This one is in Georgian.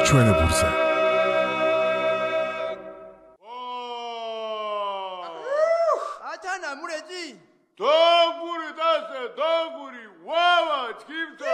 ჩვენ ბურზე. ათანა მურეძი დაგური დასე დაგური ვავა ჩქიმთო